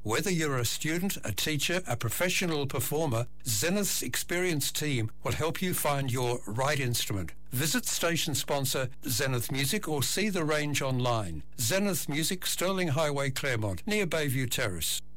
Whether you're a student, a teacher, a professional performer, Zenith's experienced team will help you find your right instrument. Visit station sponsor Zenith Music or see the range online. Zenith Music, Sterling Highway, Claremont, near Bayview Terrace.